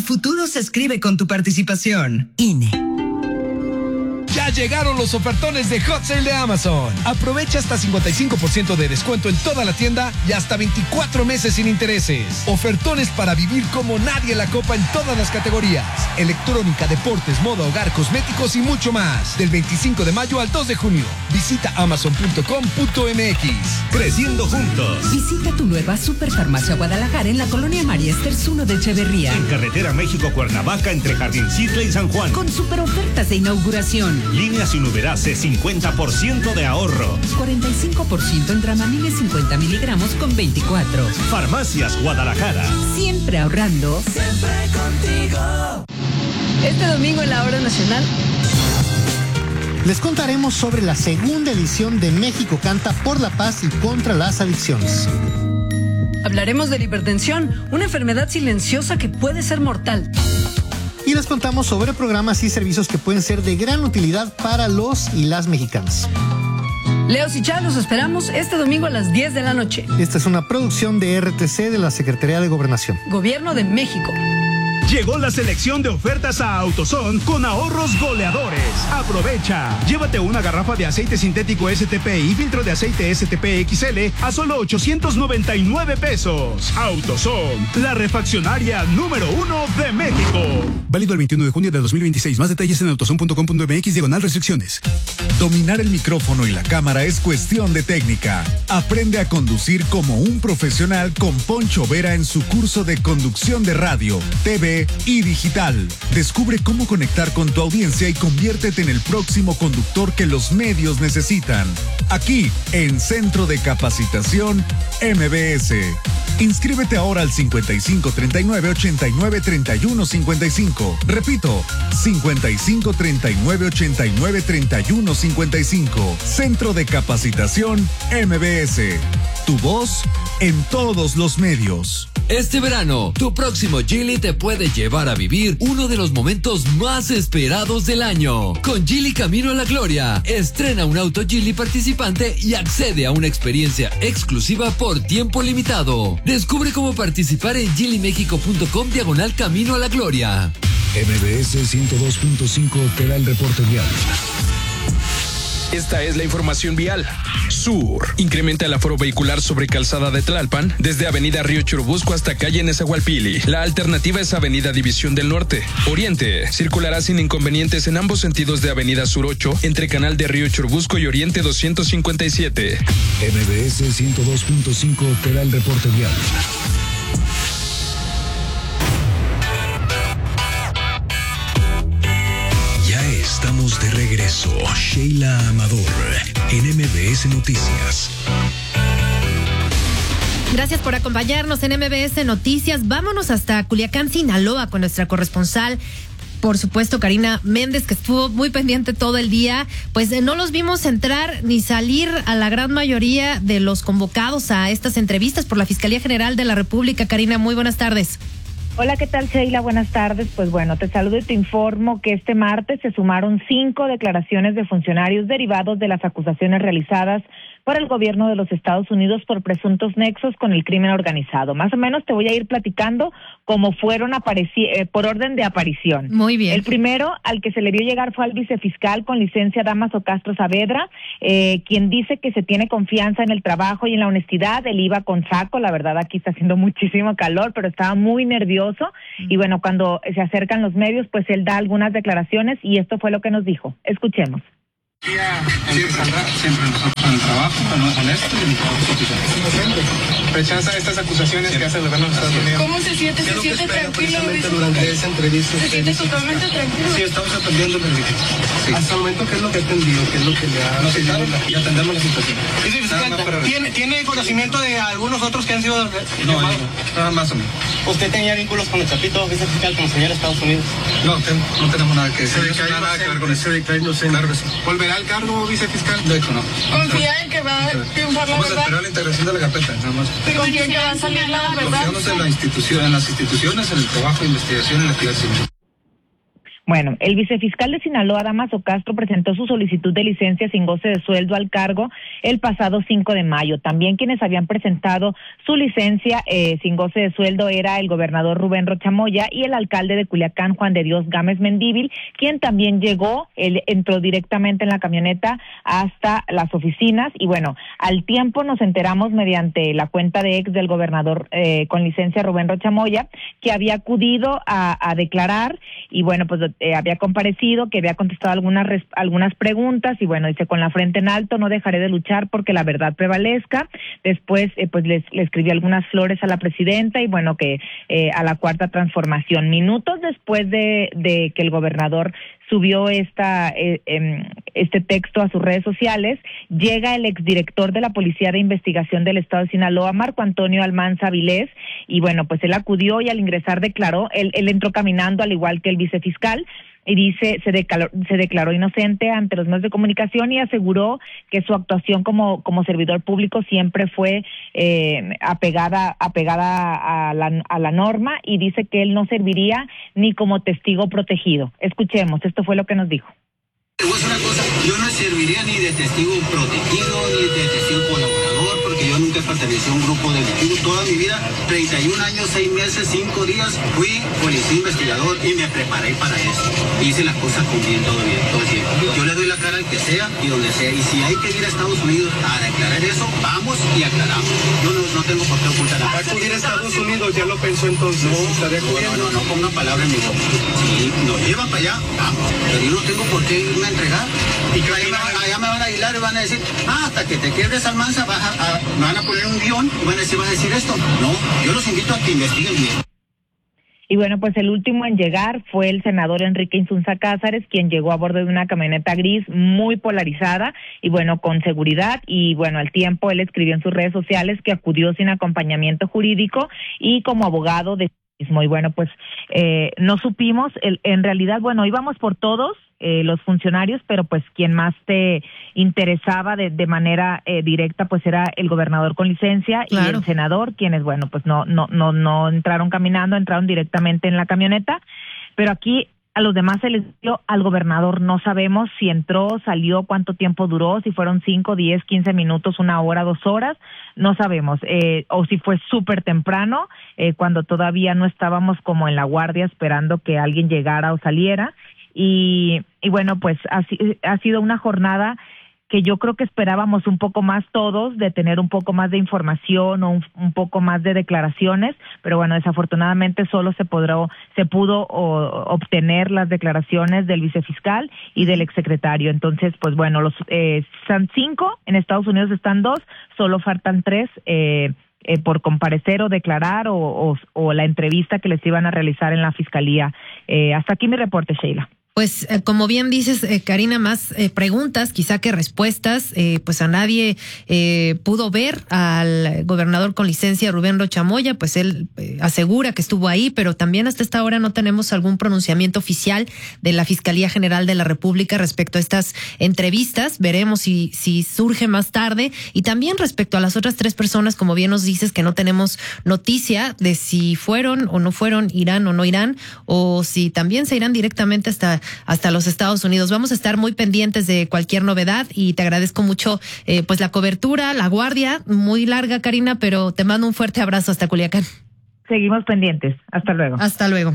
futuro se escribe con tu participación. INE. Ya llegaron los ofertones de Hot Sale de Amazon. Aprovecha hasta 55% de descuento en toda la tienda y hasta 24 meses sin intereses. Ofertones para vivir como nadie la copa en todas las categorías. Electrónica, deportes, moda, hogar, cosméticos y mucho más. Del 25 de mayo al 2 de junio. Visita amazon.com.mx. Creciendo juntos. Visita tu nueva Superfarmacia Guadalajara en la colonia María Esters 1 de Echeverría. En carretera México-Cuernavaca entre Jardincitla y San Juan. Con super ofertas de inauguración. Línea sin Uberase, 50% de ahorro. 45% en Dramamine 50 miligramos con 24. Farmacias Guadalajara. Siempre ahorrando. Siempre contigo. Este domingo en la Hora Nacional les contaremos sobre la segunda edición de México Canta por la Paz y contra las adicciones. hablaremos de la hipertensión, una enfermedad silenciosa que puede ser mortal. Y les contamos sobre programas y servicios que pueden ser de gran utilidad para los y las mexicanas. Leo y Chá, los esperamos este domingo a las 10 de la noche. Esta es una producción de RTC de la Secretaría de Gobernación. Gobierno de México. Llegó la selección de ofertas a AutoZone con ahorros goleadores. Aprovecha. Llévate una garrafa de aceite sintético STP y filtro de aceite STP XL a solo 899 pesos. AutoZone, la refaccionaria número 1 de México. Válido el 21 de junio de 2026. Más detalles en autozone.com.mx/restricciones. Dominar el micrófono y la cámara es cuestión de técnica. Aprende a conducir como un profesional con Poncho Vera en su curso de conducción de radio, TV y digital. Descubre cómo conectar con tu audiencia y conviértete en el próximo conductor que los medios necesitan. Aquí, en Centro de Capacitación MBS. Inscríbete ahora al 55 39 89 31 55. Repito, 55 39 89 31 55. Centro de Capacitación MBS. Tu voz en todos los medios. Este verano, tu próximo Geely te puede llevar a vivir uno de los momentos más esperados del año. Con Geely Camino a la Gloria, estrena un auto Geely participante y accede a una experiencia exclusiva por tiempo limitado. Descubre cómo participar en geelymexico.com/Camino a la Gloria. MBS 102.5 te da el reporte vial. Esta es la información vial. Sur. Incrementa el aforo vehicular sobre Calzada de Tlalpan, desde Avenida Río Churubusco hasta calle Nezahualpilli. La alternativa es Avenida División del Norte. Oriente. Circulará sin inconvenientes en ambos sentidos de Avenida Sur 8, entre Canal de Río Churubusco y Oriente 257. MBS 102.5 te da el reporte vial. Estamos de regreso. Sheila Amador en MBS Noticias. Gracias por acompañarnos en MBS Noticias. Vámonos hasta Culiacán, Sinaloa, con nuestra corresponsal. Por supuesto, Karina Méndez, que estuvo muy pendiente todo el día. Pues no los vimos entrar ni salir a la gran mayoría de los convocados a estas entrevistas por la Fiscalía General de la República. Karina, muy buenas tardes. Hola, ¿qué tal, Sheila? Buenas tardes. Pues bueno, te saludo y te informo que este martes se sumaron 5 declaraciones de funcionarios derivados de las acusaciones realizadas por el gobierno de los Estados Unidos por presuntos nexos con el crimen organizado. Más o menos te voy a ir platicando cómo fueron por orden de aparición. Muy bien. El primero al que se le vio llegar fue al vicefiscal con licencia Dámaso Castro Saavedra, quien dice que se tiene confianza en el trabajo y en la honestidad. Él iba con saco, la verdad aquí está haciendo muchísimo calor, pero estaba muy nervioso. Y bueno, cuando se acercan los medios, pues él da algunas declaraciones y esto fue lo que nos dijo. Escuchemos. Siempre nosotros en el trabajo, no es honesto y inconstitucional. ¿Rechaza estas acusaciones que hace el gobierno de Estados Unidos? ¿Cómo se siente? ¿Se siente tranquilo? Durante esa entrevista. ¿Se siente totalmente tranquilo? Sí, estamos atendiendo el delito. Sí. Hasta el momento, ¿qué es lo que ha atendido? ¿Qué es lo que le ha... Nos citaron y atendemos la situación. ¿Tiene conocimiento de algunos otros que han sido... No, nada más o menos. ¿Usted tenía vínculos con el Chapito, vicefiscal, con el señor Estados Unidos? No, no tenemos nada que decir. No tiene nada que ver con eso. Claro que sí. ¿Volverá al cargo, vicefiscal? De hecho, no. ¿Confía en que va a triunfar la Vamos verdad? a esperar la integración de la carpeta, nada más. ¿Confía en que va a salir la verdad? Confiamos en las instituciones, en el trabajo de investigación y la actividad civil. Bueno, el vicefiscal de Sinaloa, Dámaso Castro, presentó su solicitud de licencia sin goce de sueldo al cargo el pasado 5 de mayo. También quienes habían presentado su licencia sin goce de sueldo era el gobernador Rubén Rocha Moya y el alcalde de Culiacán, Juan de Dios Gámez Mendívil, quien también llegó, él entró directamente en la camioneta hasta las oficinas y bueno, al tiempo nos enteramos mediante la cuenta de ex del gobernador con licencia Rubén Rocha Moya, que había acudido a declarar y bueno, pues había comparecido, que había contestado algunas preguntas y bueno, dice, con la frente en alto, no dejaré de luchar porque la verdad prevalezca. Después, pues le escribió algunas flores a la presidenta y bueno, que a la Cuarta Transformación. Minutos después de que el gobernador subió este texto a sus redes sociales, llega el exdirector de la Policía de Investigación del Estado de Sinaloa, Marco Antonio Almanza Vilés, y bueno, pues él acudió y al ingresar declaró, él entró caminando al igual que el vicefiscal, y dice, se declaró inocente ante los medios de comunicación y aseguró que su actuación como servidor público siempre fue apegada a la norma y dice que él no serviría ni como testigo protegido. Escuchemos, esto fue lo que nos dijo. Te voy a decir una cosa, yo no serviría ni de testigo protegido ni de testigo colaborador porque yo nunca pertenecí a un grupo delictivo. Toda mi vida, 31 años, 6 meses, 5 días, fui policía investigador y me preparé para eso. Hice las cosas con bien, todo el tiempo. Yo le doy la cara al que sea y donde sea. Y si hay que ir a Estados Unidos a declarar eso, vamos y aclaramos. Yo no tengo por qué ocultar nada. ¿Acudir a Estados Unidos ya lo pensó entonces? No ponga palabra en mi boca. Si nos llevan para allá, vamos. Pero yo no tengo por qué irme a entregar. Y que allá me van a aislar y van a decir, hasta que te quiebres Almanza me van a poner un guión y van a decir esto. No, yo los invito a que investiguen bien. Y bueno, pues el último en llegar fue el senador Enrique Insunza Cázares, quien llegó a bordo de una camioneta gris muy polarizada y bueno, con seguridad. Y bueno, al tiempo él escribió en sus redes sociales que acudió sin acompañamiento jurídico y como abogado de mismo. Y bueno, pues no supimos, en realidad, bueno, íbamos por todos los funcionarios, pero pues quien más te interesaba de manera directa pues era el gobernador con licencia. Claro. Y el senador, quienes bueno, pues no entraron caminando, entraron directamente en la camioneta, pero aquí a los demás se les dio, al gobernador no sabemos si entró, salió, cuánto tiempo duró, si fueron 5, 10, 15 minutos, 1 hora, 2 horas, no sabemos, o si fue súper temprano, cuando todavía no estábamos como en la guardia esperando que alguien llegara o saliera. Y bueno, pues ha sido una jornada que yo creo que esperábamos un poco más todos, de tener un poco más de información o un poco más de declaraciones, pero bueno, desafortunadamente solo se pudo obtener las declaraciones del vicefiscal y del exsecretario. Entonces, pues bueno, están 5, en Estados Unidos están 2, solo faltan 3 por comparecer o declarar o la entrevista que les iban a realizar en la fiscalía. Hasta aquí mi reporte, Sheila. Pues como bien dices, Karina, más preguntas quizá que respuestas, pues a nadie pudo ver al gobernador con licencia Rubén Rocha Moya, pues él asegura que estuvo ahí, pero también hasta esta hora no tenemos algún pronunciamiento oficial de la Fiscalía General de la República respecto a estas entrevistas. Veremos si surge más tarde. Y también respecto a las otras 3 personas, como bien nos dices, que no tenemos noticia de si fueron o no fueron, irán o no irán, o si también se irán directamente hasta los Estados Unidos. Vamos a estar muy pendientes de cualquier novedad y te agradezco mucho pues la cobertura, la guardia, muy larga, Karina, pero te mando un fuerte abrazo hasta Culiacán. Seguimos pendientes. Hasta luego. Hasta luego.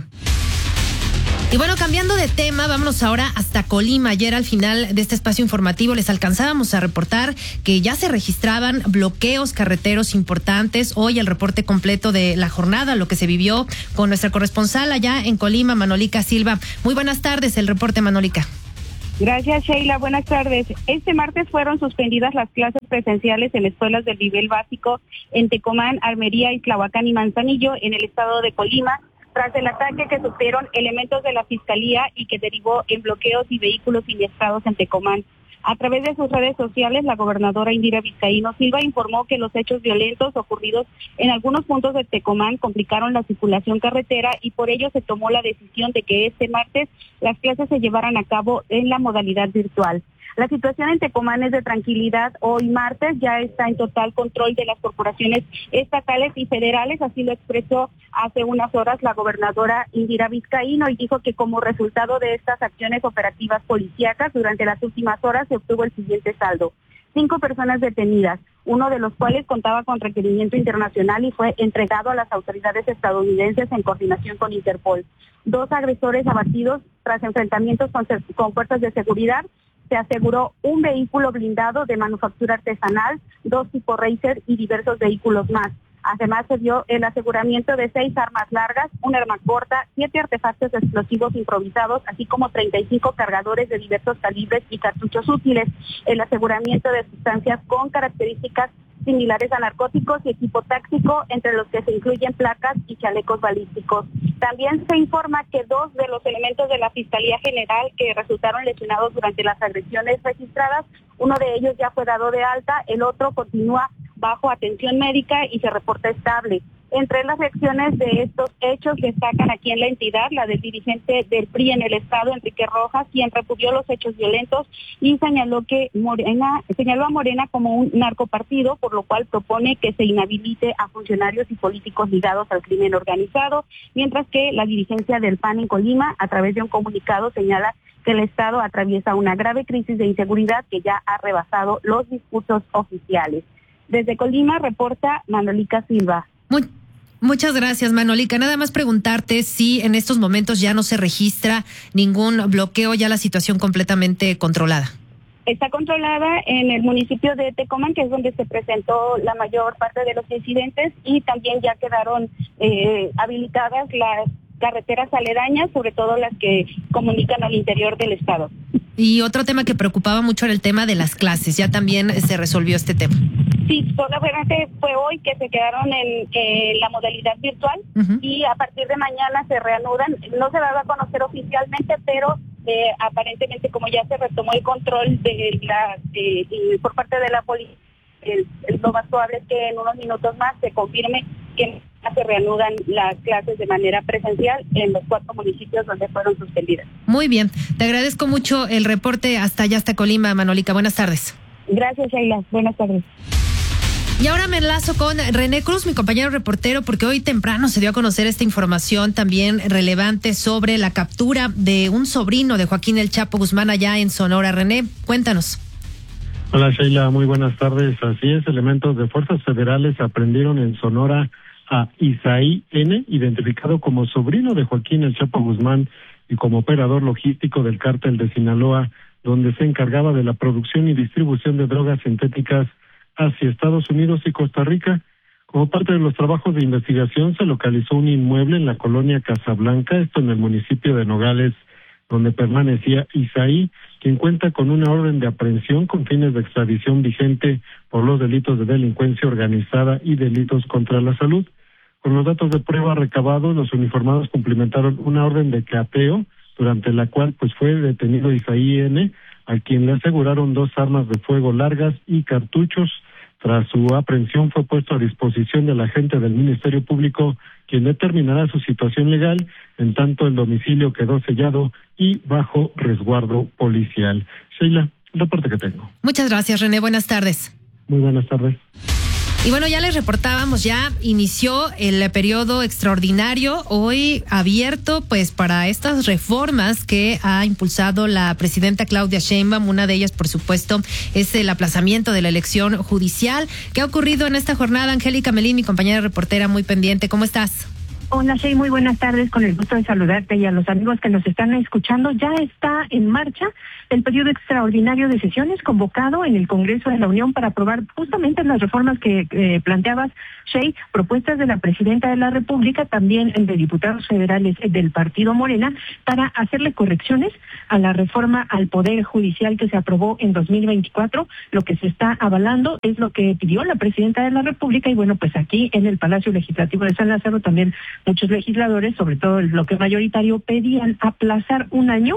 Y bueno, cambiando de tema, vámonos ahora hasta Colima. Ayer al final de este espacio informativo les alcanzábamos a reportar que ya se registraban bloqueos carreteros importantes. Hoy el reporte completo de la jornada, lo que se vivió con nuestra corresponsal allá en Colima, Manolika Silva. Muy buenas tardes, el reporte, Manolika. Gracias, Sheila. Buenas tardes. Este martes fueron suspendidas las clases presenciales en escuelas del nivel básico en Tecomán, Armería, Islahuacán y Manzanillo, en el estado de Colima, tras el ataque que sufrieron elementos de la Fiscalía y que derivó en bloqueos y vehículos siniestrados en Tecomán. A través de sus redes sociales, la gobernadora Indira Vizcaíno Silva informó que los hechos violentos ocurridos en algunos puntos de Tecomán complicaron la circulación carretera y por ello se tomó la decisión de que este martes las clases se llevaran a cabo en la modalidad virtual. La situación en Tecomán es de tranquilidad. Hoy martes ya está en total control de las corporaciones estatales y federales, así lo expresó hace unas horas la gobernadora Indira Vizcaíno, y dijo que como resultado de estas acciones operativas policíacas durante las últimas horas se obtuvo el siguiente saldo: 5 personas detenidas, uno de los cuales contaba con requerimiento internacional y fue entregado a las autoridades estadounidenses en coordinación con Interpol. 2 agresores abatidos tras enfrentamientos con fuerzas de seguridad. Se aseguró un vehículo blindado de manufactura artesanal, 2 tipo Racer y diversos vehículos más. Además, se dio el aseguramiento de 6 armas largas, una arma corta, 7 artefactos explosivos improvisados, así como 35 cargadores de diversos calibres y cartuchos útiles, el aseguramiento de sustancias con características similares a narcóticos y equipo táctico, entre los que se incluyen placas y chalecos balísticos. También se informa que 2 de los elementos de la Fiscalía General que resultaron lesionados durante las agresiones registradas, uno de ellos ya fue dado de alta, el otro continúa bajo atención médica y se reporta estable. Entre las acciones de estos hechos destacan aquí en la entidad la del dirigente del PRI en el estado, Enrique Rojas, quien repudió los hechos violentos y señaló a Morena como un narcopartido, por lo cual propone que se inhabilite a funcionarios y políticos ligados al crimen organizado, mientras que la dirigencia del PAN en Colima, a través de un comunicado, señala que el estado atraviesa una grave crisis de inseguridad que ya ha rebasado los discursos oficiales. Desde Colima reporta Manolika Silva. Muchas gracias, Manolika. Nada más preguntarte si en estos momentos ya no se registra ningún bloqueo, ya la situación completamente controlada. Está controlada en el municipio de Tecomán, que es donde se presentó la mayor parte de los incidentes, y también ya quedaron habilitadas las carreteras aledañas, sobre todo las que comunican al interior del estado. Y otro tema que preocupaba mucho era el tema de las clases. ¿Ya también se resolvió este tema? Sí, solamente fue hoy que se quedaron en la modalidad virtual, y a partir de mañana se reanudan. No se va a conocer oficialmente, pero aparentemente, como ya se retomó el control por parte de la policía, lo más probable es que en unos minutos más se confirme que se reanudan las clases de manera presencial en los 4 municipios donde fueron suspendidas. Muy bien, te agradezco mucho el reporte hasta Colima, Manolika. Buenas tardes. Gracias, Sheila. Buenas tardes. Y ahora me enlazo con René Cruz, mi compañero reportero, porque hoy temprano se dio a conocer esta información también relevante sobre la captura de un sobrino de Joaquín El Chapo Guzmán allá en Sonora. René, cuéntanos. Hola, Sheila, muy buenas tardes. Así es, elementos de fuerzas federales aprendieron en Sonora a Isaí N., identificado como sobrino de Joaquín El Chapo Guzmán y como operador logístico del cártel de Sinaloa, donde se encargaba de la producción y distribución de drogas sintéticas hacia Estados Unidos y Costa Rica. Como parte de los trabajos de investigación, se localizó un inmueble en la colonia Casablanca, esto en el municipio de Nogales, donde permanecía Isaí, quien cuenta con una orden de aprehensión con fines de extradición vigente por los delitos de delincuencia organizada y delitos contra la salud. Con los datos de prueba recabados, los uniformados cumplimentaron una orden de cateo, durante la cual fue detenido Isaí N., a quien le aseguraron 2 armas de fuego largas y cartuchos. Tras su aprehensión fue puesto a disposición del agente del Ministerio Público, quien determinará su situación legal, en tanto el domicilio quedó sellado y bajo resguardo policial. Sheila, el reporte que tengo. Muchas gracias, René. Buenas tardes. Muy buenas tardes. Y bueno, ya les reportábamos, ya inició el periodo extraordinario, hoy abierto para estas reformas que ha impulsado la presidenta Claudia Sheinbaum. Una de ellas, por supuesto, es el aplazamiento de la elección judicial. ¿Qué ha ocurrido en esta jornada? Angélica Melín, mi compañera reportera, muy pendiente. ¿Cómo estás? Hola, Shey, muy buenas tardes, con el gusto de saludarte y a los amigos que nos están escuchando. Ya está en marcha el periodo extraordinario de sesiones convocado en el Congreso de la Unión para aprobar justamente las reformas que planteabas, Shey, propuestas de la Presidenta de la República, también de diputados federales del Partido Morena, para hacerle correcciones a la reforma al Poder Judicial que se aprobó en 2024. Lo que se está avalando es lo que pidió la Presidenta de la República, y bueno, pues aquí en el Palacio Legislativo de San Lázaro también muchos legisladores, sobre todo el bloque mayoritario, pedían aplazar un año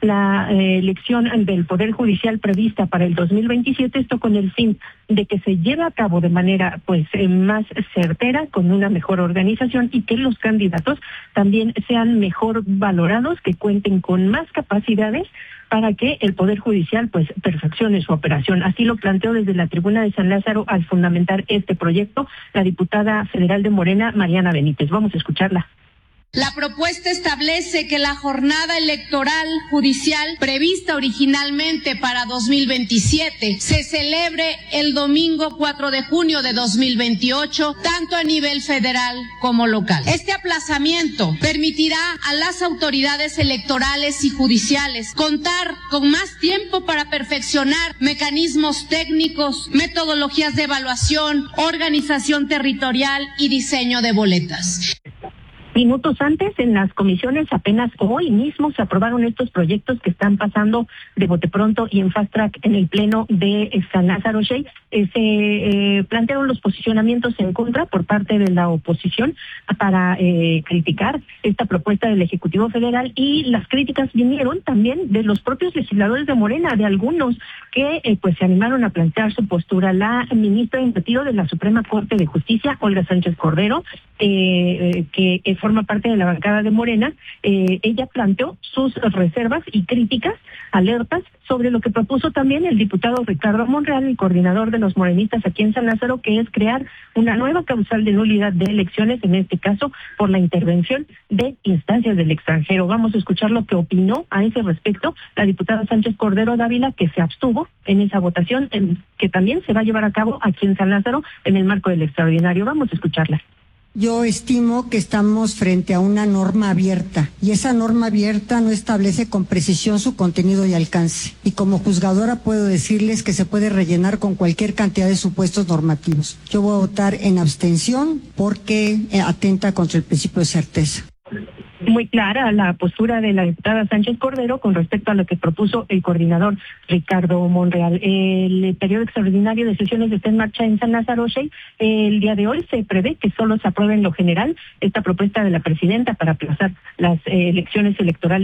la elección del Poder Judicial prevista para el 2027, esto con el fin de que se lleve a cabo de manera más certera, con una mejor organización, y que los candidatos también sean mejor valorados, que cuenten con más capacidades para que el Poder Judicial perfeccione su operación. Así lo planteó desde la tribuna de San Lázaro al fundamentar este proyecto la diputada federal de Morena, Mariana Benítez. Vamos a escucharla. La propuesta establece que la jornada electoral judicial prevista originalmente para 2027 se celebre el domingo 4 de junio de 2028, tanto a nivel federal como local. Este aplazamiento permitirá a las autoridades electorales y judiciales contar con más tiempo para perfeccionar mecanismos técnicos, metodologías de evaluación, organización territorial y diseño de boletas. Minutos antes, en las comisiones, apenas hoy mismo se aprobaron estos proyectos que están pasando de bote pronto y en fast track en el pleno de San Lázaro Shey. Se plantearon los posicionamientos en contra por parte de la oposición para criticar esta propuesta del Ejecutivo Federal, y las críticas vinieron también de los propios legisladores de Morena, de algunos que se animaron a plantear su postura. La ministra en retiro de la Suprema Corte de Justicia, Olga Sánchez Cordero, que forma parte de la bancada de Morena, ella planteó sus reservas y críticas, alertas, sobre lo que propuso también el diputado Ricardo Monreal, el coordinador de los morenistas aquí en San Lázaro, que es crear una nueva causal de nulidad de elecciones, en este caso por la intervención de instancias del extranjero. Vamos a escuchar lo que opinó a ese respecto la diputada Sánchez Cordero Dávila, que se abstuvo en esa votación, que también se va a llevar a cabo aquí en San Lázaro en el marco del extraordinario. Vamos a escucharla. Yo estimo que estamos frente a una norma abierta, y esa norma abierta no establece con precisión su contenido y alcance. Y como juzgadora puedo decirles que se puede rellenar con cualquier cantidad de supuestos normativos. Yo voy a votar en abstención porque atenta contra el principio de certeza. Muy clara la postura de la diputada Sánchez Cordero con respecto a lo que propuso el coordinador Ricardo Monreal. El periodo extraordinario de sesiones está en marcha en San Lázaro Shey. El día de hoy se prevé que solo se apruebe en lo general esta propuesta de la presidenta para aplazar las elecciones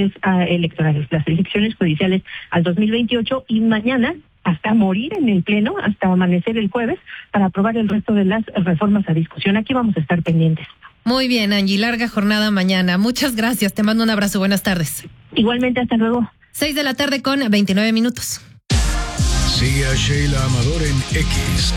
las elecciones judiciales al 2028, y mañana hasta morir en el pleno, hasta amanecer el jueves, para aprobar el resto de las reformas a discusión. Aquí vamos a estar pendientes. Muy bien, Angie, larga jornada mañana. Muchas gracias, te mando un abrazo, buenas tardes. Igualmente, hasta luego. 6:00 con 29 minutos. Sigue a Sheila Amador en X,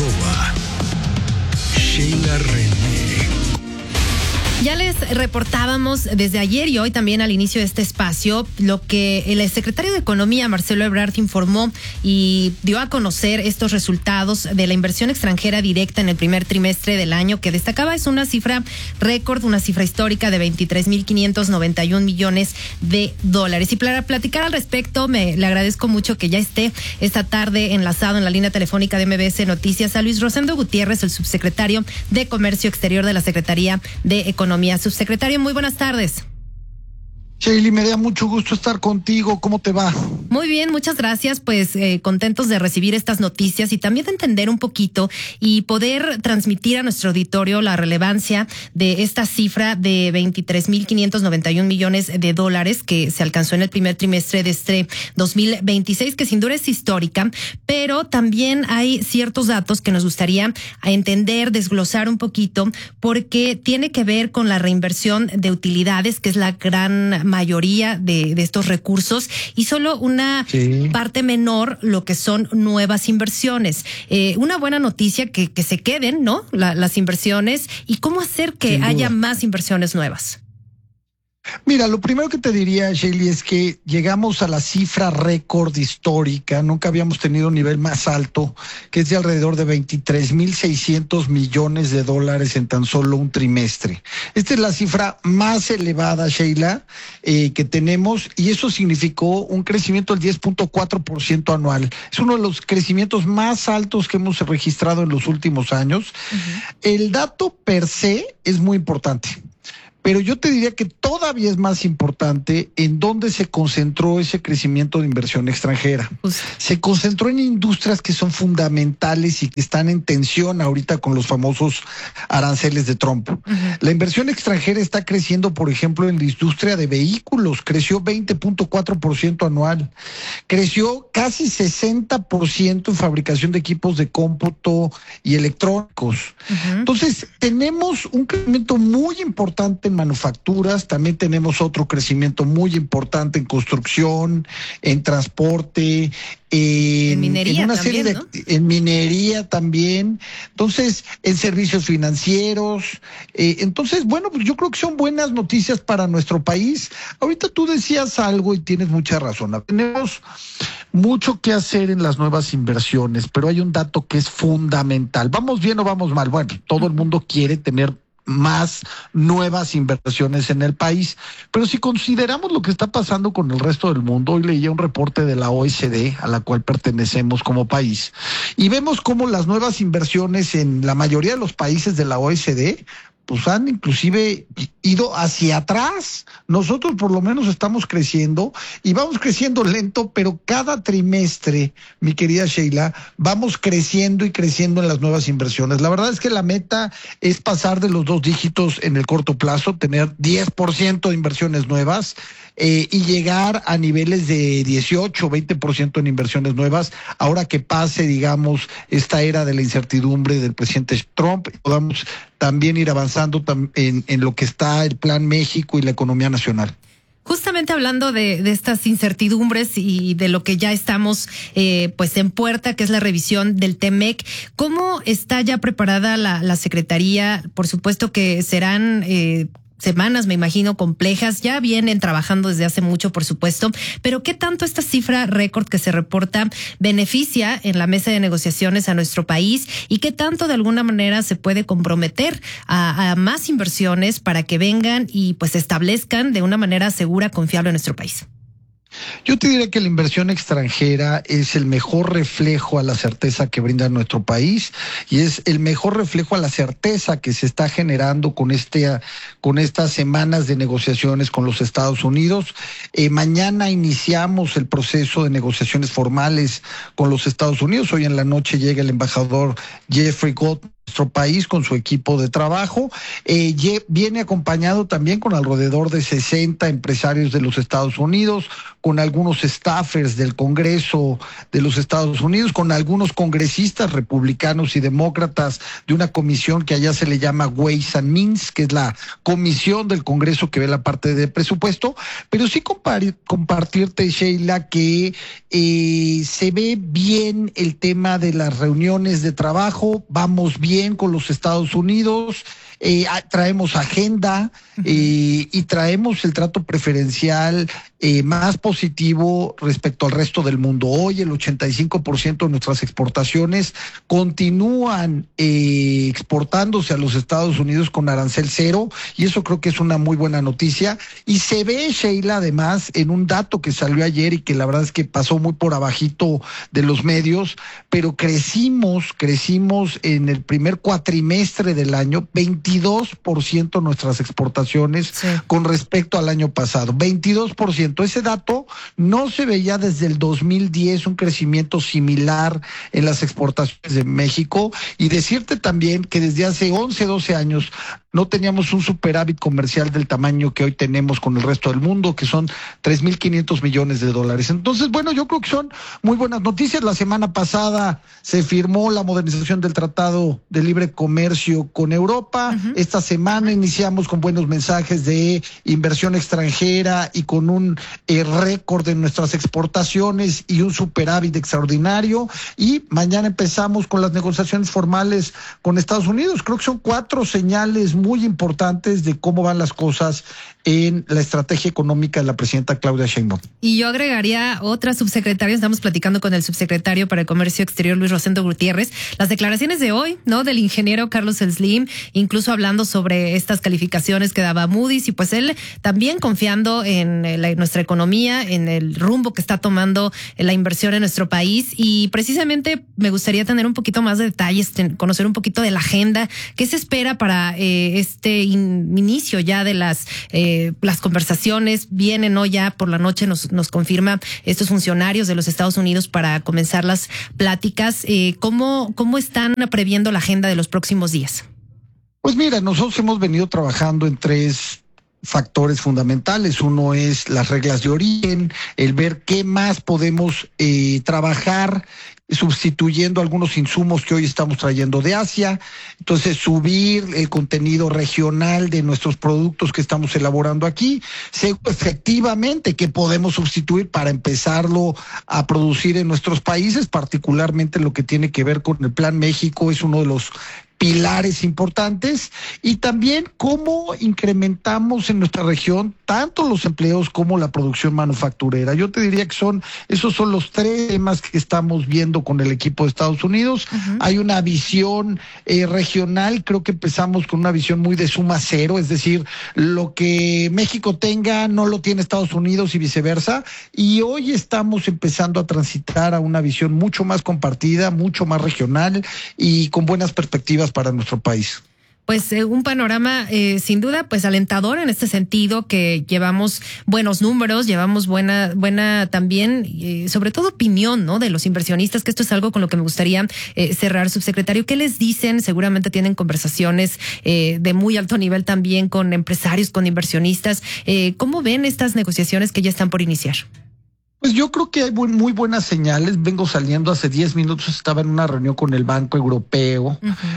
@Sheila René. Ya les reportábamos desde ayer y hoy también al inicio de este espacio lo que el secretario de Economía, Marcelo Ebrard, informó y dio a conocer estos resultados de la inversión extranjera directa en el primer trimestre del año, que destacaba es una cifra récord, una cifra histórica de 23,591 millones de dólares. Y para platicar al respecto, le agradezco mucho que ya esté esta tarde enlazado en la línea telefónica de MBS Noticias a Luis Rosendo Gutiérrez, el subsecretario de Comercio Exterior de la Secretaría de Economía. Subsecretario, muy buenas tardes. Sheila, me da mucho gusto estar contigo. ¿Cómo te va? Muy bien, muchas gracias. Pues contentos de recibir estas noticias y también de entender un poquito y poder transmitir a nuestro auditorio la relevancia de esta cifra de 23,591 millones de dólares que se alcanzó en el primer trimestre de este 2026, que sin duda es histórica, pero también hay ciertos datos que nos gustaría entender, desglosar un poquito, porque tiene que ver con la reinversión de utilidades, que es la gran mayoría de estos recursos, y solo una parte menor lo que son nuevas inversiones. Una buena noticia que se queden, ¿no? Las inversiones, y cómo hacer que haya más inversiones nuevas. Mira, lo primero que te diría, Sheila, es que llegamos a la cifra récord histórica. Nunca habíamos tenido un nivel más alto, que es de alrededor de 23,600 millones de dólares en tan solo un trimestre. Esta es la cifra más elevada, Sheila, que tenemos, y eso significó un crecimiento del 10.4% anual. Es uno de los crecimientos más altos que hemos registrado en los últimos años. El dato per se es muy importante, Pero yo te diría que todavía es más importante en dónde se concentró ese crecimiento de inversión extranjera. Se concentró en industrias que son fundamentales y que están en tensión ahorita con los famosos aranceles de Trump. La inversión extranjera está creciendo, por ejemplo, en la industria de vehículos, creció 20.4% anual, creció casi 60% en fabricación de equipos de cómputo y electrónicos. Entonces, tenemos un crecimiento muy importante en manufacturas, también tenemos otro crecimiento muy importante en construcción, en transporte, en minería, en una serie también, ¿no? En minería también, entonces en servicios financieros, entonces bueno, pues yo creo que son buenas noticias para nuestro país. Ahorita tú decías algo y tienes mucha razón, tenemos mucho que hacer en las nuevas inversiones, pero hay un dato que es fundamental. ¿Vamos bien o vamos mal? Bueno, todo el mundo quiere tener más nuevas inversiones en el país, pero si consideramos lo que está pasando con el resto del mundo, hoy leía un reporte de la OECD a la cual pertenecemos como país y vemos cómo las nuevas inversiones en la mayoría de los países de la OECD pues han inclusive ido hacia atrás. Nosotros por lo menos estamos creciendo y vamos creciendo lento, pero cada trimestre, mi querida Sheila, vamos creciendo y creciendo en las nuevas inversiones. La verdad es que la meta es pasar de los 2 dígitos en el corto plazo, tener 10% de inversiones nuevas y llegar a niveles de 18, 20% en inversiones nuevas, ahora que pase, digamos, esta era de la incertidumbre del presidente Trump, podamos también ir avanzando en lo que está el Plan México y la economía nacional. Justamente hablando de estas incertidumbres y de lo que ya estamos pues en puerta, que es la revisión del TEMEC, ¿cómo está ya preparada la Secretaría? Por supuesto que serán semanas, me imagino, complejas. Ya vienen trabajando desde hace mucho, por supuesto, pero ¿qué tanto esta cifra récord que se reporta beneficia en la mesa de negociaciones a nuestro país y qué tanto de alguna manera se puede comprometer a más inversiones para que vengan y pues se establezcan de una manera segura, confiable en nuestro país? Yo te diría que la inversión extranjera es el mejor reflejo a la certeza que brinda nuestro país y es el mejor reflejo a la certeza que se está generando con estas semanas de negociaciones con los Estados Unidos. Mañana iniciamos el proceso de negociaciones formales con los Estados Unidos. Hoy en la noche llega el embajador Jeffrey Gott nuestro país con su equipo de trabajo, viene acompañado también con alrededor de 60 empresarios de los Estados Unidos, con algunos staffers del Congreso de los Estados Unidos, con algunos congresistas republicanos y demócratas de una comisión que allá se le llama Ways and Means, que es la comisión del Congreso que ve la parte de presupuesto, pero sí compartirte, Sheila, que se ve bien el tema de las reuniones de trabajo, vamos bien con los Estados Unidos, traemos agenda y traemos el trato preferencial más positivo respecto al resto del mundo. Hoy el 85% de nuestras exportaciones continúan exportándose a los Estados Unidos con arancel cero y eso creo que es una muy buena noticia y se ve, Sheila, además en un dato que salió ayer y que la verdad es que pasó muy por abajito de los medios, pero crecimos en el primer cuatrimestre del año 22% nuestras exportaciones con respecto al año pasado, 22%. Ese dato no se veía desde el 2010, un crecimiento similar en las exportaciones de México, y decirte también que desde hace 11, 12 años no teníamos un superávit comercial del tamaño que hoy tenemos con el resto del mundo, que son 3.500 millones de dólares. Entonces, bueno, yo creo que son muy buenas noticias. La semana pasada se firmó la modernización del Tratado de Libre Comercio con Europa. Esta semana iniciamos con buenos mensajes de inversión extranjera y con un récord en nuestras exportaciones y un superávit extraordinario. Y mañana empezamos con las negociaciones formales con Estados Unidos. Creo que son 4 señales muy importantes de cómo van las cosas en la estrategia económica de la presidenta Claudia Sheinbaum. Y yo agregaría otra subsecretaria, estamos platicando con el subsecretario para el Comercio Exterior, Luis Rosendo Gutiérrez, las declaraciones de hoy, ¿no? Del ingeniero Carlos Slim, incluso hablando sobre estas calificaciones que daba Moody's, y pues él también confiando en nuestra economía, en el rumbo que está tomando la inversión en nuestro país. Y precisamente me gustaría tener un poquito más de detalles, conocer un poquito de la agenda, qué se espera para este inicio ya de las conversaciones. Vienen hoy ya por la noche, nos confirma estos funcionarios de los Estados Unidos para comenzar las pláticas. ¿Cómo están previendo la agenda de los próximos días? Pues mira, nosotros hemos venido trabajando en 3 factores fundamentales. Uno es las reglas de origen, el ver qué más podemos trabajar sustituyendo algunos insumos que hoy estamos trayendo de Asia. Entonces, subir el contenido regional de nuestros productos que estamos elaborando aquí. Efectivamente, que podemos sustituir para empezarlo a producir en nuestros países, particularmente lo que tiene que ver con el Plan México, es uno de los pilares importantes, y también cómo incrementamos en nuestra región tanto los empleos como la producción manufacturera. Yo te diría que esos son los 3 temas que estamos viendo con el equipo de Estados Unidos. Hay una visión regional, creo que empezamos con una visión muy de suma cero, es decir, lo que México tenga no lo tiene Estados Unidos y viceversa, y hoy estamos empezando a transitar a una visión mucho más compartida, mucho más regional y con buenas perspectivas para nuestro país. Pues un panorama sin duda pues alentador en este sentido, que llevamos buenos números, llevamos buena también, sobre todo opinión, ¿no? De los inversionistas, que esto es algo con lo que me gustaría cerrar, subsecretario. ¿Qué les dicen? Seguramente tienen conversaciones de muy alto nivel también con empresarios, con inversionistas. ¿Cómo ven estas negociaciones que ya están por iniciar? Pues yo creo que hay muy buenas señales. Vengo saliendo hace 10 minutos, estaba en una reunión con el Banco Europeo,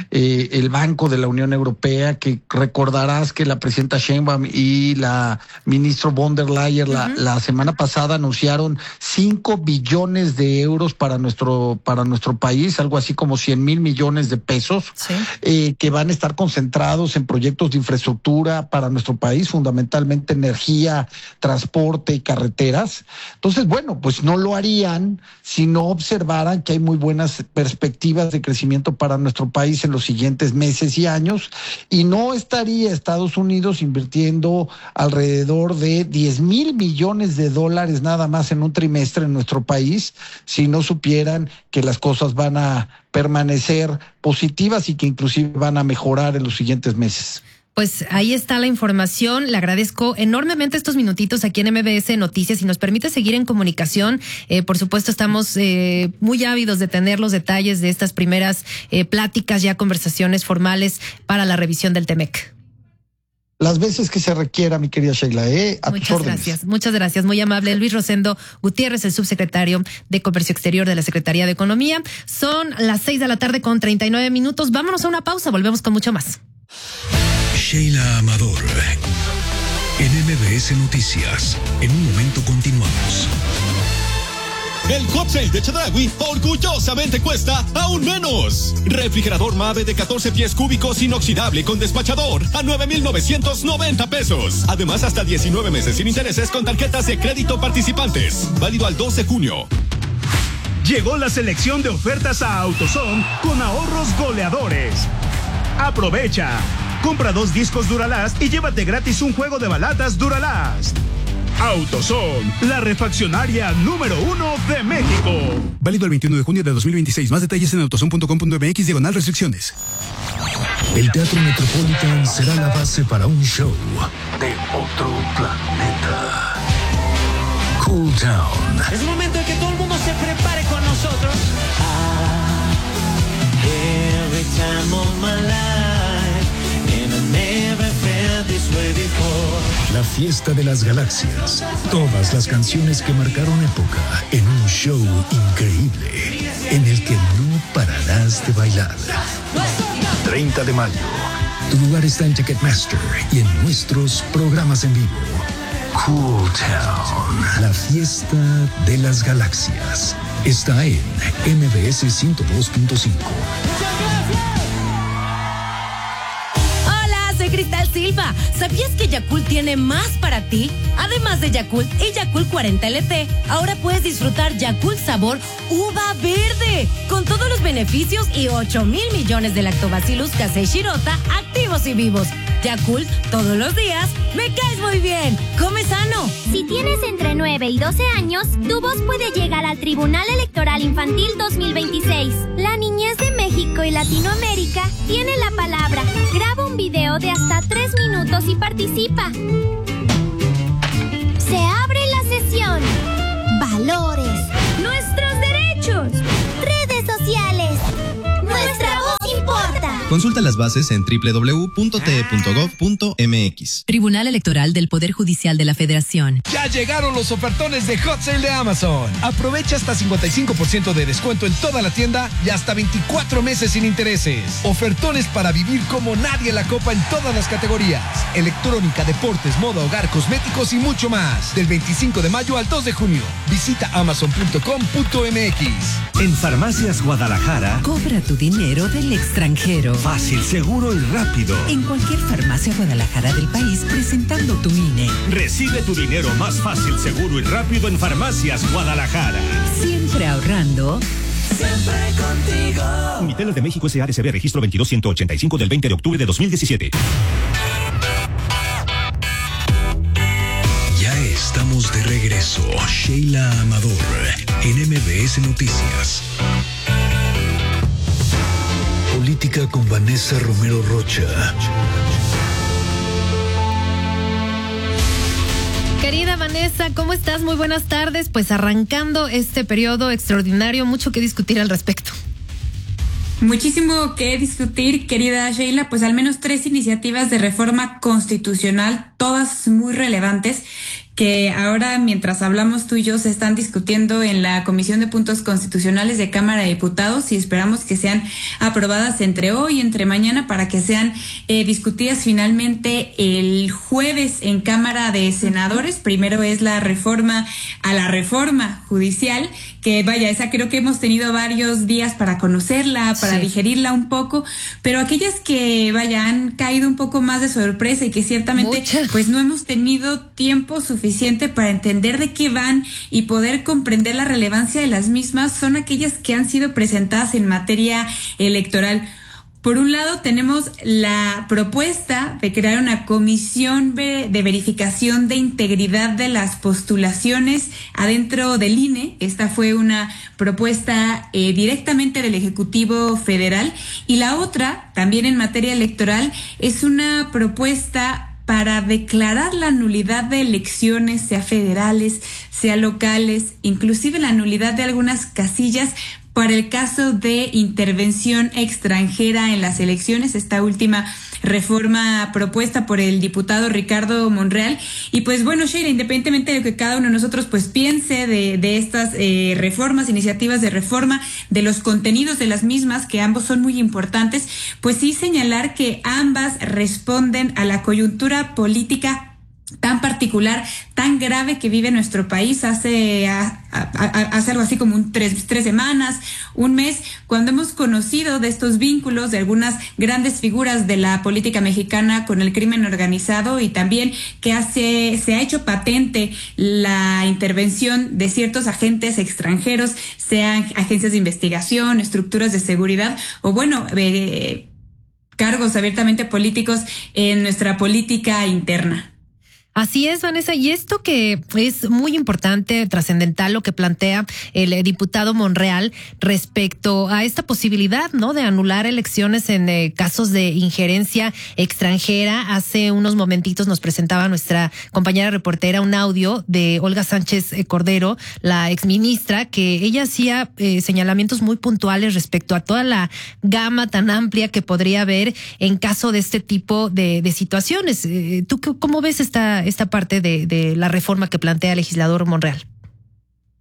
el Banco de la Unión Europea, que recordarás que la presidenta Sheinbaum y la ministra von der Leyen la semana pasada anunciaron 5 billones de euros para nuestro país, algo así como 100,000 millones de pesos, que van a estar concentrados en proyectos de infraestructura para nuestro país, fundamentalmente energía, transporte y carreteras. Entonces, bueno, pues no lo harían si no observaran que hay muy buenas perspectivas de crecimiento para nuestro país en los siguientes meses y años, y no estaría Estados Unidos invirtiendo alrededor de 10,000 millones de dólares nada más en un trimestre en nuestro país si no supieran que las cosas van a permanecer positivas y que inclusive van a mejorar en los siguientes meses. Pues ahí está la información. Le agradezco enormemente estos minutitos aquí en MBS Noticias y nos permite seguir en comunicación. Por supuesto, estamos muy ávidos de tener los detalles de estas primeras pláticas, ya conversaciones formales para la revisión del TEMEC. Las veces que se requiera, mi querida Sheila, Muchas gracias. Muy amable. Luis Rosendo Gutiérrez, el subsecretario de Comercio Exterior de la Secretaría de Economía. Son las 6:39 p.m. Vámonos a una pausa. Volvemos con mucho más. Sheila Amador, en MBS Noticias. En un momento continuamos. El Hot Sale de Chedraui orgullosamente cuesta aún menos. Refrigerador Mave de 14 pies cúbicos inoxidable con despachador a 9,990 pesos. Además, hasta 19 meses sin intereses con tarjetas de crédito participantes. Válido al 12 de junio. Llegó la selección de ofertas a AutoZone con ahorros goleadores. Aprovecha. Compra 2 discos Duralast y llévate gratis un juego de balatas Duralast. AutoZone, la refaccionaria número 1 de México. Válido el 21 de junio de 2026. Más detalles en autozone.com.mx/restricciones. El Teatro Metropolitan será la base para un show de otro planeta. Cool Town. Es momento de que todo el mundo se prepare con nosotros. Every time of my life, and I never felt this way before. La fiesta de las galaxias. Todas las canciones que marcaron época en un show increíble en el que no pararás de bailar. 30 de mayo. Tu lugar está en Ticketmaster y en nuestros programas en vivo. Cool Town. La fiesta de las galaxias. Está en MBS 102.5. Cristal Silva. ¿Sabías que Yakult tiene más para ti? Además de Yakult y Yakult 40 LT, ahora puedes disfrutar Yakult sabor uva verde, con todos los beneficios y 8,000 millones de lactobacillus casei shirota activos y vivos. Yakult, todos los días, me caes muy bien. Come sano. Si tienes entre 9 y 12 años, tu voz puede llegar al Tribunal Electoral Infantil 2026. La niñez de México y Latinoamérica tiene la palabra. Graba un video de hasta 3 minutos y participa. Se abre la sesión. Valores. Nuestros derechos. Redes sociales. Nuestra voz importa. Consulta las bases en www.te.gov.mx. Tribunal Electoral del Poder Judicial de la Federación. Ya llegaron los ofertones de Hot Sale de Amazon. Aprovecha hasta 55% de descuento en toda la tienda y hasta 24 meses sin intereses. Ofertones para vivir como nadie la copa en todas las categorías. Electrónica, deportes, moda, hogar, cosméticos y mucho más. Del 25 de mayo al 2 de junio. Visita amazon.com.mx. En Farmacias Guadalajara, Cobra tu dinero del extranjero. Fácil, seguro y rápido. En cualquier farmacia Guadalajara del país, presentando tu INE. Recibe tu dinero más fácil, seguro y rápido en Farmacias Guadalajara. Siempre ahorrando. Siempre contigo. Unitel de México SADCB, registro 22185 del 20 de octubre de 2017. Ya estamos de regreso. Sheila Amador, en MBS Noticias. Política con Vanessa Romero Rocha. Querida Vanessa, ¿cómo estás? Muy buenas tardes. Pues arrancando este periodo extraordinario, mucho que discutir al respecto. Muchísimo que discutir, querida Sheila, pues al menos 3 iniciativas de reforma constitucional, todas muy relevantes, que ahora, mientras hablamos tú y yo, se están discutiendo en la Comisión de Puntos Constitucionales de Cámara de Diputados y esperamos que sean aprobadas entre hoy y entre mañana para que sean discutidas finalmente el jueves en Cámara de Senadores. Primero es la reforma a la reforma judicial, que vaya, esa creo que hemos tenido varios días para conocerla, para digerirla un poco, pero aquellas que, vaya, han caído un poco más de sorpresa y que ciertamente pues no hemos tenido tiempo suficiente para entender de qué van y poder comprender la relevancia de las mismas, son aquellas que han sido presentadas en materia electoral. Por un lado, tenemos la propuesta de crear una comisión de verificación de integridad de las postulaciones adentro del INE. Esta fue una propuesta directamente del Ejecutivo Federal. Y la otra, también en materia electoral, es una propuesta para declarar la nulidad de elecciones, sea federales, sea locales, inclusive la nulidad de algunas casillas para el caso de intervención extranjera en las elecciones, esta última reforma propuesta por el diputado Ricardo Monreal. Y pues bueno, Sheila, independientemente de lo que cada uno de nosotros pues piense de estas reformas, iniciativas de reforma, de los contenidos de las mismas, que ambos son muy importantes, pues sí señalar que ambas responden a la coyuntura política tan particular, tan grave que vive nuestro país hace algo así como tres semanas, un mes, cuando hemos conocido de estos vínculos de algunas grandes figuras de la política mexicana con el crimen organizado, y también que se ha hecho patente la intervención de ciertos agentes extranjeros, sean agencias de investigación, estructuras de seguridad o bueno, cargos abiertamente políticos en nuestra política interna. Así es, Vanessa, y esto que es muy importante, trascendental, lo que plantea el diputado Monreal respecto a esta posibilidad, ¿no?, de anular elecciones en casos de injerencia extranjera. Hace unos momentitos nos presentaba nuestra compañera reportera un audio de Olga Sánchez Cordero, la exministra, que ella hacía señalamientos muy puntuales respecto a toda la gama tan amplia que podría haber en caso de este tipo de situaciones. ¿Tú cómo ves esta parte de la reforma que plantea el legislador Monreal?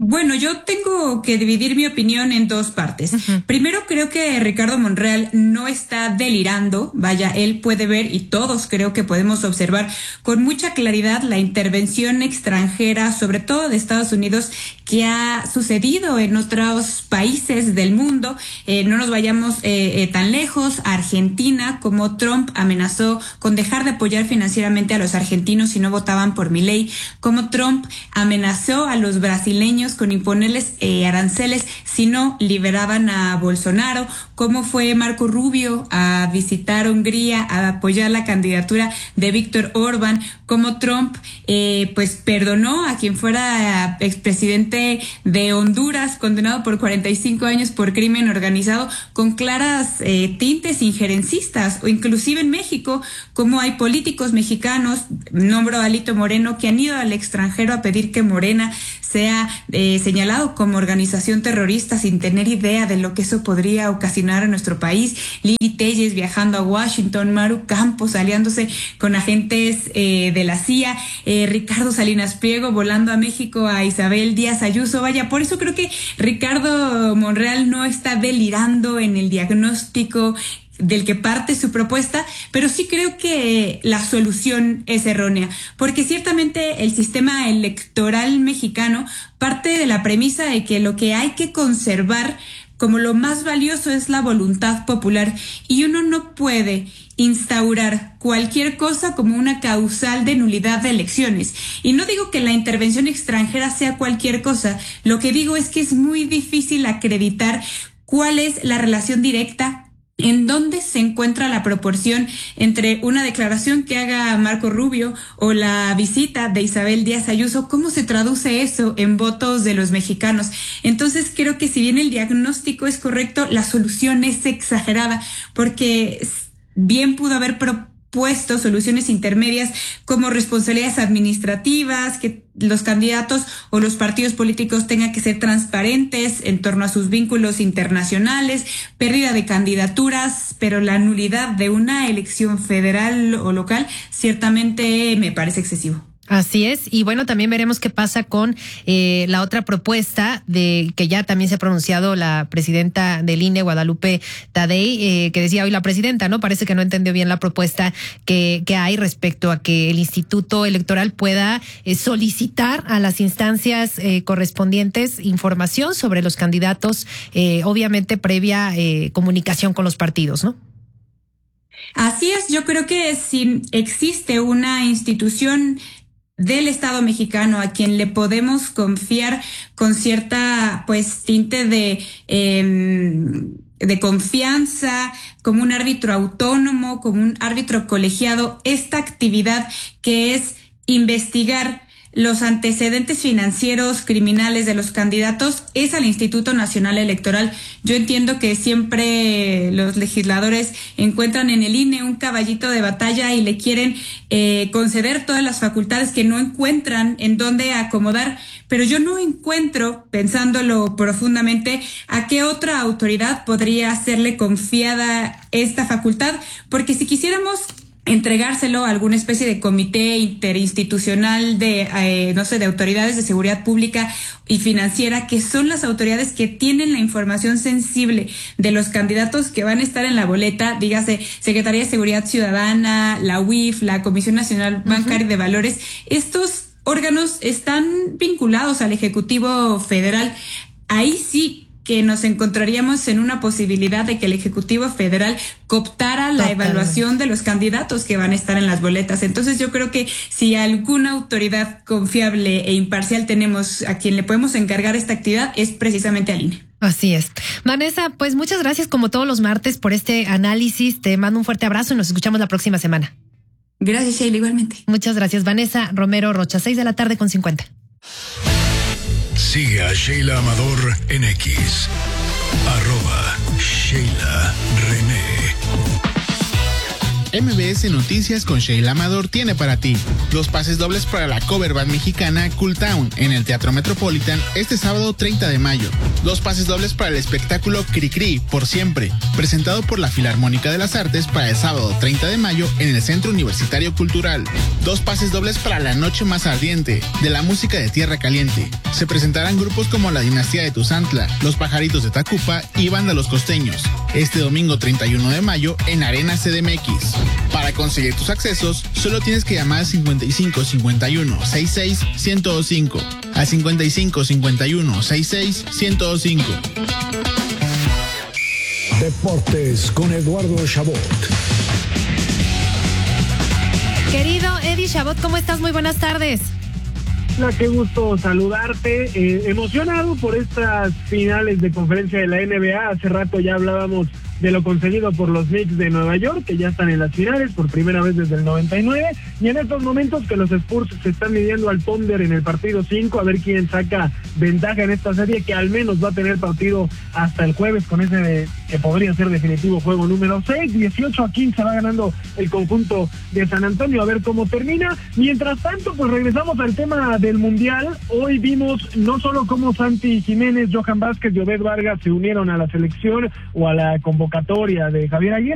Bueno, yo tengo que dividir mi opinión en dos partes. Primero, creo que Ricardo Monreal no está delirando. Vaya, él puede ver, y todos creo que podemos observar con mucha claridad la intervención extranjera, sobre todo de Estados Unidos, que ha sucedido en otros países del mundo. No nos vayamos tan lejos. Argentina, como Trump amenazó con dejar de apoyar financieramente a los argentinos si no votaban por Milei, como Trump amenazó a los brasileños con imponerles aranceles si no liberaban a Bolsonaro, cómo fue Marco Rubio a visitar Hungría, a apoyar la candidatura de Víctor Orbán, cómo Trump pues perdonó a quien fuera expresidente de Honduras, condenado por 45 años por crimen organizado, con claras tintes injerencistas, o inclusive en México, como hay políticos mexicanos, nombro a Alito Moreno, que han ido al extranjero a pedir que Morena sea señalado como organización terrorista sin tener idea de lo que eso podría ocasionar en nuestro país. Lili Telles viajando a Washington, Maru Campos aliándose con agentes de la CIA, Ricardo Salinas Pliego volando a México a Isabel Díaz Ayuso. Vaya, por eso creo que Ricardo Monreal no está delirando en el diagnóstico del que parte su propuesta, pero sí creo que la solución es errónea, porque ciertamente el sistema electoral mexicano parte de la premisa de que lo que hay que conservar como lo más valioso es la voluntad popular, y uno no puede instaurar cualquier cosa como una causal de nulidad de elecciones. Y no digo que la intervención extranjera sea cualquier cosa, lo que digo es que es muy difícil acreditar cuál es la relación directa, en dónde se encuentra la proporción entre una declaración que haga Marco Rubio o la visita de Isabel Díaz Ayuso, cómo se traduce eso en votos de los mexicanos. Entonces creo que si bien el diagnóstico es correcto, la solución es exagerada, porque bien pudo haber propuesto soluciones intermedias como responsabilidades administrativas, que los candidatos o los partidos políticos tengan que ser transparentes en torno a sus vínculos internacionales, pérdida de candidaturas, pero la nulidad de una elección federal o local ciertamente me parece excesivo. Así es, y bueno, también veremos qué pasa con la otra propuesta de que ya también se ha pronunciado la presidenta del INE, Guadalupe Tadei, que decía hoy la presidenta, ¿no? Parece que no entendió bien la propuesta que hay respecto a que el Instituto Electoral pueda solicitar a las instancias correspondientes información sobre los candidatos, obviamente previa comunicación con los partidos, ¿no? Así es, yo creo que si existe una institución del Estado mexicano a quien le podemos confiar con cierta pues tinte de confianza, como un árbitro autónomo, como un árbitro colegiado, esta actividad que es investigar los antecedentes financieros criminales de los candidatos es al Instituto Nacional Electoral. Yo entiendo que siempre los legisladores encuentran en el INE un caballito de batalla y le quieren conceder todas las facultades que no encuentran en dónde acomodar, pero yo no encuentro, pensándolo profundamente, a qué otra autoridad podría serle confiada esta facultad, porque si quisiéramos entregárselo a alguna especie de comité interinstitucional de, de autoridades de seguridad pública y financiera, que son las autoridades que tienen la información sensible de los candidatos que van a estar en la boleta, dígase Secretaría de Seguridad Ciudadana, la UIF, la Comisión Nacional Bancaria de Valores. Estos órganos están vinculados al Ejecutivo Federal. Ahí sí que nos encontraríamos en una posibilidad de que el Ejecutivo Federal cooptara la evaluación de los candidatos que van a estar en las boletas. Entonces yo creo que si alguna autoridad confiable e imparcial tenemos a quien le podemos encargar esta actividad, es precisamente al INE. Así es. Vanessa, pues muchas gracias como todos los martes por este análisis. Te mando un fuerte abrazo y nos escuchamos la próxima semana. Gracias, Sheila, igualmente. Muchas gracias, Vanessa Romero Rocha, 6:50 p.m. Sigue a Sheila Amador en X, @Sheila René. MBS Noticias con Sheila Amador tiene para ti 2 pases dobles para la cover band mexicana Cool Town en el Teatro Metropolitan este sábado 30 de mayo. 2 pases dobles para el espectáculo Cricri por siempre, presentado por la Filarmónica de las Artes para el sábado 30 de mayo en el Centro Universitario Cultural. 2 pases dobles para la noche más ardiente de la música de Tierra Caliente. Se presentarán grupos como la Dinastía de Tuzantla, Los Pajaritos de Tacupa y Banda Los Costeños, este domingo 31 de mayo en Arena CDMX. Para conseguir tus accesos, solo tienes que llamar al 55 51 66 1025, al 55 51 66 1025. Deportes con Eduardo Chabot. Querido Eddie Chabot, ¿cómo estás? Muy buenas tardes. Hola, qué gusto saludarte. Emocionado por estas finales de conferencia de la NBA. Hace rato ya hablábamos de lo conseguido por los Knicks de Nueva York, que ya están en las finales por primera vez desde el 99, y en estos momentos que los Spurs se están midiendo al Thunder en el partido 5, a ver quién saca ventaja en esta serie, que al menos va a tener partido hasta el jueves con ese que podría ser definitivo juego número 6, 18-15 va ganando el conjunto de San Antonio, a ver cómo termina. Mientras tanto, pues regresamos al tema del Mundial. Hoy vimos no solo cómo Santi Jiménez, Johan Vázquez y Obed Vargas se unieron a la selección o a la convocatoria de Javier Aguirre,